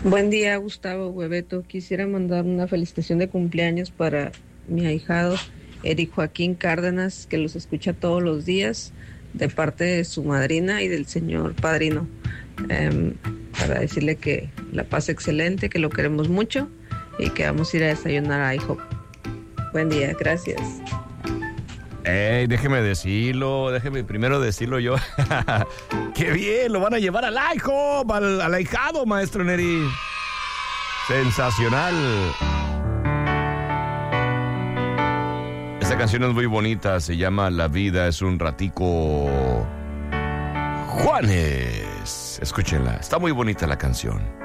Buen día, Gustavo Hueveto. Quisiera mandar una felicitación de cumpleaños para mi ahijado Eric Joaquín Cárdenas, que los escucha todos los días, de parte de su madrina y del señor padrino. Em, para decirle que la pase excelente, que lo queremos mucho y que vamos a ir a desayunar a IHOP. Buen día, gracias. Déjeme primero decirlo yo. ¡Qué bien! Lo van a llevar al IHOP, al ahijado, maestro Neri. Sensacional. Esta canción es muy bonita, se llama La vida es un ratico. Juanes. Escúchenla, está muy bonita la canción.